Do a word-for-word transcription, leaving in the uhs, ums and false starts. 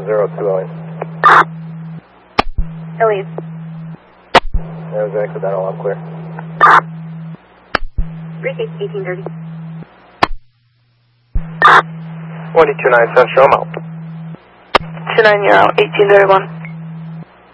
zero two Ellie. Ellie. That was accidental, I'm clear. Briefcase eighteen thirty. one two nine Central, I'm out. two nine, you're out, eighteen thirty-one.